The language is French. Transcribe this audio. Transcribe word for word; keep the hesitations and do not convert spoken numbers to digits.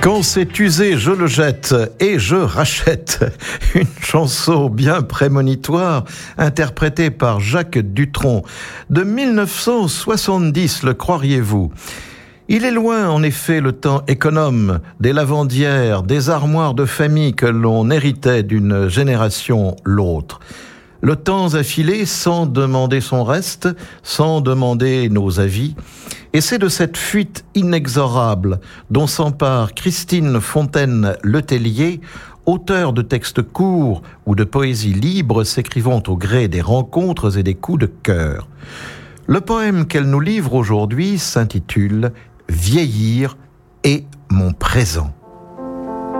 Quand c'est usé, je le jette et je rachète. Une chanson bien prémonitoire interprétée par Jacques Dutronc de mille neuf cent soixante-dix, le croiriez-vous? Il est loin, en effet, le temps économe des lavandières, des armoires de famille que l'on héritait d'une génération l'autre. Le temps a filé sans demander son reste, sans demander nos avis. Et c'est de cette fuite inexorable dont s'empare Christine Fontaine-Letellier, auteure de textes courts ou de poésie libre s'écrivant au gré des rencontres et des coups de cœur. Le poème qu'elle nous livre aujourd'hui s'intitule « Vieillir et mon présent ».